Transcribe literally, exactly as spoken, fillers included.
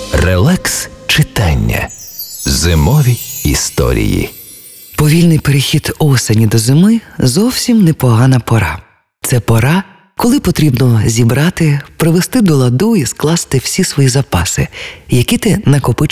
Релакс читання. Зимові історії. Повільний перехід осені до зими – зовсім непогана пора. Це пора, коли потрібно зібрати, привести до ладу і скласти всі свої запаси, які ти накопичив